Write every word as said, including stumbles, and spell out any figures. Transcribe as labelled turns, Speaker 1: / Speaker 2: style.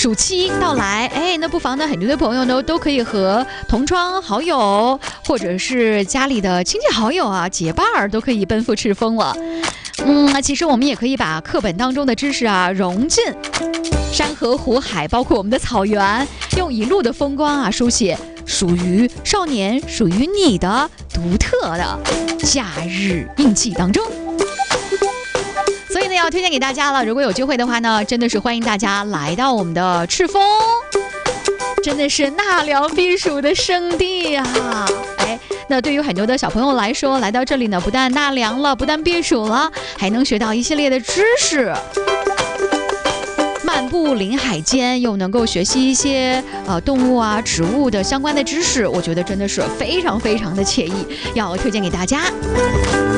Speaker 1: 暑期到来，哎，那不妨呢，很多的朋友呢都可以和同窗好友，或者是家里的亲戚好友啊，结伴儿都可以奔赴赤峰了。嗯，其实我们也可以把课本当中的知识啊融进山河湖海，包括我们的草原，用一路的风光啊书写属于少年、属于你的独特的假日印记当中。所以呢，要推荐给大家了。如果有机会的话呢，真的是欢迎大家来到我们的赤峰，真的是纳凉避暑的圣地呀、啊！哎，那对于很多的小朋友来说，来到这里呢，不但纳凉了，不但避暑了，还能学到一系列的知识。漫步林海间，又能够学习一些呃动物啊、植物的相关的知识，我觉得真的是非常非常的惬意，要推荐给大家。